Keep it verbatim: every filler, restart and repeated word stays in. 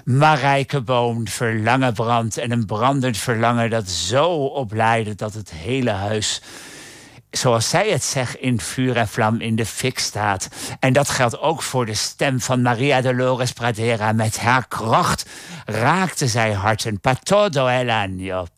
Marijke woont, verlangen brandt en een brandend verlangen dat zo opleidde dat het hele huis, zoals zij het zegt, in vuur en vlam in de fik staat. En dat geldt ook voor de stem van Maria Dolores Pradera. Met haar kracht raakte zij harten. Pa todo el año,